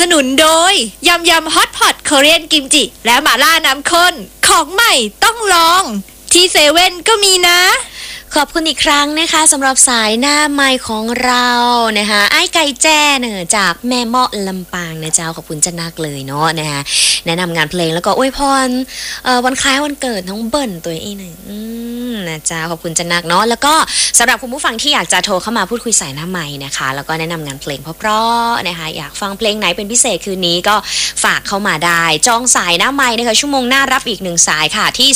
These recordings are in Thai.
นุนโดยยำฮอตพอตคอเรียนกิมจิและหม่าล่าน้ำข้นของใหม่ต้องลองที่เซเว่นก็มีนะขอบคุณอีกครั้งนะคะสำหรับสายหน้าไมค์ของเรานะคะไอ้ไก่แจ้เนอะจากแม่เมาะลำปางนะเจ้าขอบคุณจะนักเลยเนาะนะคะแนะนำงานเพลงแล้วก็อวยพรวันคล้ายวันเกิดน้องเบิ้ลตัวเองหนึ่งนะเจ้าขอบคุณจะนักเนาะแล้วก็สำหรับคุณผู้ฟังที่อยากจะโทรเข้ามาพูดคุยสายหน้าไมค์นะคะแล้วก็แนะนำงานเพลงเพราะๆนะคะอยากฟังเพลงไหนเป็นพิเศษคืนนี้ก็ฝากเข้ามาได้จองสายหน้าไมค์นะคะชั่วโมงหน้ารับอีก1สายค่ะที่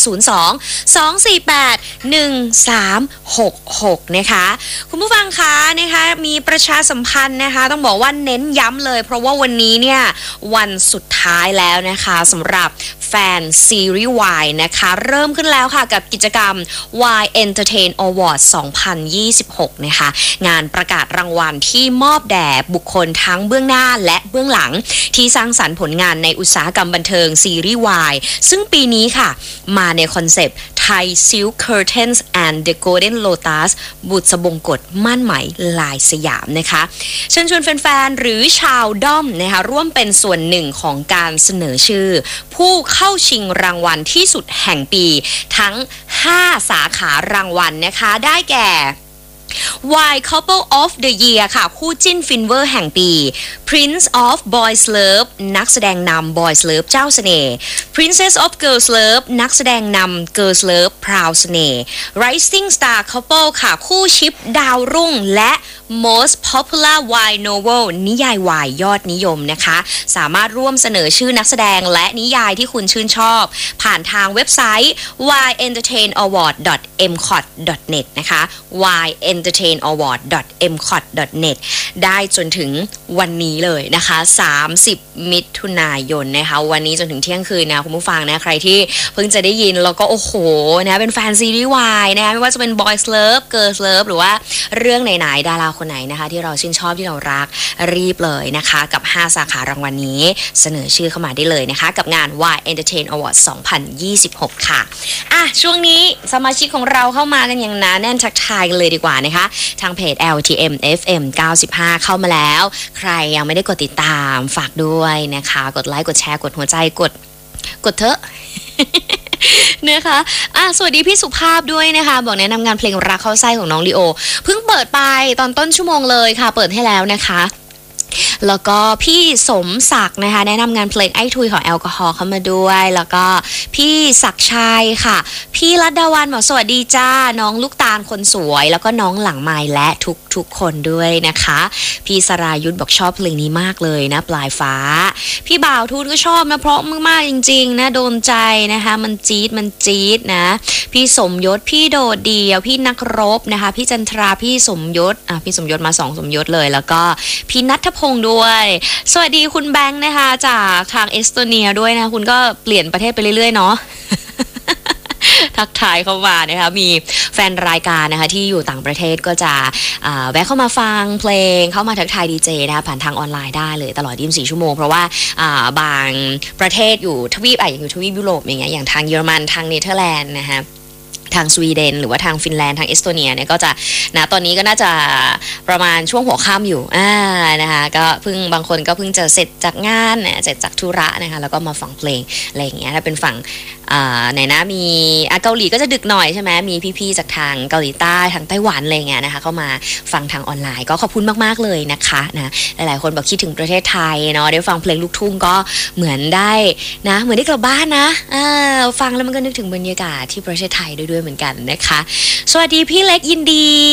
02-248-1366นะคะคุณผู้ฟังคะนะคะมีประชาสัมพันธ์นะคะต้องบอกว่าเน้นย้ำเลยเพราะว่าวันนี้เนี่ยวันสุดท้ายแล้วนะคะสำหรับแฟนซีรีส์ Y นะคะเริ่มขึ้นแล้วค่ะกับกิจกรรม Y Entertain Award 2026นะคะงานประกาศรางวัลที่มอบแด่บุคคลทั้งเบื้องหน้าและเบื้องหลังที่สร้างสรรค์ผลงานในอุตสาหกรรมบันเทิงซีรีส์ Y ซึ่งปีนี้ค่ะมาในคอนเซปต์ Thai Silk Curtains and the Golden Lotus บุษบงกฎม่านไหมลายสยามนะคะเชิญชวนแฟนๆหรือชาวด้อมนะคะร่วมเป็นส่วนหนึ่งของการเสนอชื่อผู้เข้าชิงรางวัลที่สุดแห่งปีทั้ง5สาขารางวัลนะคะได้แก่ Y Couple of the Year ค่ะคู่จิ้นฟินเวอร์แห่งปี Prince of Boys Love นักแสดงนำ Boys Love เจ้าเสน่ห์ Princess of Girls Love นักแสดงนำ Girls Love พราวเสน่ห์ Rising Star Couple ค่ะคู่ชิปดาวรุ่งและ Most Popular Y Novel นิยายวายยอดนิยมนะคะสามารถร่วมเสนอชื่อนักแสดงและนิยายที่คุณชื่นชอบผ่านทางเว็บไซต์ yentertainaward.mcot.net นะคะ yentertainaward.mcot.net ได้จนถึงวันนี้เลยนะคะ30มิถุนายนนะคะวันนี้จนถึงเที่ยงคืนนะคุณผู้ฟังนะใครที่เพิ่งจะได้ยินแล้วก็โอ้โหนะเป็นแฟนซีรีส์ Y นะคะไม่ว่าจะเป็น Boys Love Girls Love หรือว่าเรื่องไหนๆดาราคนไหนนะคะที่เราชื่นชอบที่เรารักรีบเลยนะคะกับ5สาขารางวัลนี้เสนอชื่อเข้ามาได้เลยนะคะกับงาน Y Entertain Award 2026 ค่ะช่วงนี้สมาชิกของเราเข้ามากันอย่างหนาแน่นทักทายกันเลยดีกว่านะคะทางเพจ LTM FM 95 เข้ามาแล้วใครยังไม่ได้กดติดตามฝากด้วยนะคะกดไลค์กดแชร์กดหัวใจกดเถอะ นะคะสวัสดีพี่สุภาพด้วยนะคะบอกแนะนำงานเพลงรักเข้าไส้ของน้องลีโอเพิ่งเปิดไปตอนต้นชั่วโมงเลยค่ะเปิดให้แล้วนะคะแล้วก็พี่สมศักดิ์นะคะแนะนำงานเพลงไอ้ทุยของแอลกอฮอล์เข้ามาด้วยแล้วก็พี่ศักดิ์ชัยค่ะพี่รัตดาวันบอกสวัสดีจ้าน้องลูกตาลคนสวยแล้วก็น้องหลังไมค์และทุกคนด้วยนะคะพี่สรายุทธบอกชอบเพลงนี้มากเลยนะปลายฟ้าพี่บ่าวทูตก็ชอบนะเพราะมากๆจริงๆนะโดนใจนะคะมันจี๊ดนะพี่สมยศพี่โดดเดียวพี่นักรบนะคะพี่จันทราพี่สมยศพี่สมยศมา2สมยศเลยแล้วก็พี่ณัฐพงษ์ด้วยสวัสดีคุณแบงค์นะคะจากทางเอสโตเนียด้วยนะคุณก็เปลี่ยนประเทศไปเรื่อยๆเนาะ ทักทายเข้ามานะคะมีแฟนรายการนะคะที่อยู่ต่างประเทศก็จะแวะเข้ามาฟังเพลงเข้ามาทักทายดีเจนะคะผ่านทางออนไลน์ได้เลยตลอด24ชั่วโมงเพราะว่าบางประเทศอยู่ทวีปอย่างอยู่ทวีปยุโรปอย่างเงี้ยอย่างทางเยอรมันทางเนเธอร์แลนด์นะคะทางสวีเดนหรือว่าทางฟินแลนด์ทางเอสโตเนียเนี่ยก็จะนะตอนนี้ก็น่าจะประมาณช่วงหัวค่ำอยู่นะคะก็บางคนก็เพิ่งจะเสร็จจากงานเสร็จจากธุระนะคะแล้วก็มาฟังเพลงอะไรอย่างเงี้ยถ้าเป็นฝั่งไหนนะมีเกาหลีก็จะดึกหน่อยใช่ไหมมีพี่ๆจากทางเกาหลีใต้ทางไต้หวันอะไรเงี้ยนะคะเข้ามาฟังทางออนไลน์ก็ขอบคุณมากๆเลยนะคะนะหลายๆคนบอกคิดถึงประเทศไทยเนาะได้ฟังเพลงลูกทุ่งก็เหมือนได้นะเหมือนได้กลับบ้านนะฟังแล้วมันก็นึกถึงบรรยากาศที่ประเทศไทยด้วยเหมือนกันนะคะสวัสดีพี่เล็กยินดี